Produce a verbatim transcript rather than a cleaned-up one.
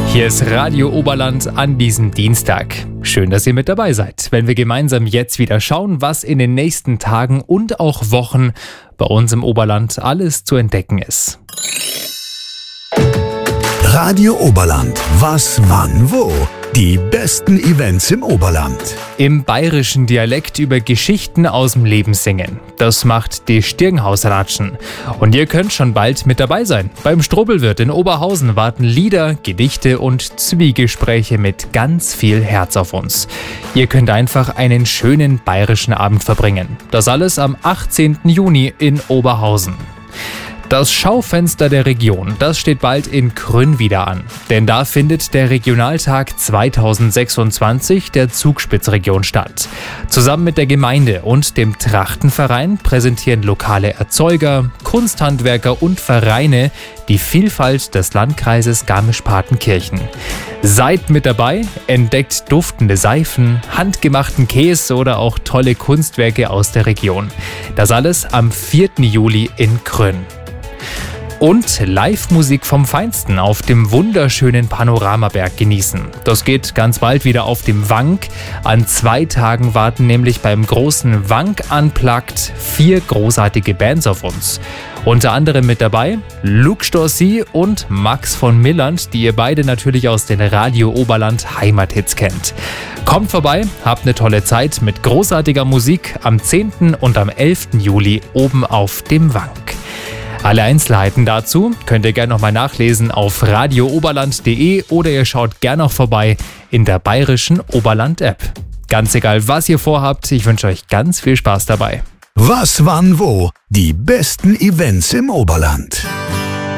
Hier ist Radio Oberland an diesem Dienstag. Schön, dass ihr mit dabei seid, wenn wir gemeinsam jetzt wieder schauen, was in den nächsten Tagen und auch Wochen bei uns im Oberland alles zu entdecken ist. Radio Oberland. Was, wann, wo? Die besten Events im Oberland. Im bayerischen Dialekt über Geschichten aus dem Leben singen. Das macht die Stirnhausratschen. Und ihr könnt schon bald mit dabei sein. Beim Strobelwirt in Oberhausen warten Lieder, Gedichte und Zwiegespräche mit ganz viel Herz auf uns. Ihr könnt einfach einen schönen bayerischen Abend verbringen. Das alles am achtzehnten Juni in Oberhausen. Das Schaufenster der Region, das steht bald in Krünn wieder an. Denn da findet der Regionaltag zweitausendsechsundzwanzig der Zugspitzregion statt. Zusammen mit der Gemeinde und dem Trachtenverein präsentieren lokale Erzeuger, Kunsthandwerker und Vereine die Vielfalt des Landkreises Garmisch-Partenkirchen. Seid mit dabei, entdeckt duftende Seifen, handgemachten Käse oder auch tolle Kunstwerke aus der Region. Das alles am vierten Juli in Krünn. Und Live-Musik vom Feinsten auf dem wunderschönen Panoramaberg genießen. Das geht ganz bald wieder auf dem Wank. An zwei Tagen warten nämlich beim großen Wank Unplugged vier großartige Bands auf uns. Unter anderem mit dabei Luke Storcy und Max von Milland, die ihr beide natürlich aus den Radio Oberland Heimathits kennt. Kommt vorbei, habt eine tolle Zeit mit großartiger Musik am zehnten und am elften Juli oben auf dem Wank. Alle Einzelheiten dazu könnt ihr gerne nochmal nachlesen auf radio oberland punkt de oder ihr schaut gerne noch vorbei in der bayerischen Oberland-App. Ganz egal, was ihr vorhabt, ich wünsche euch ganz viel Spaß dabei. Was, wann, wo? Die besten Events im Oberland.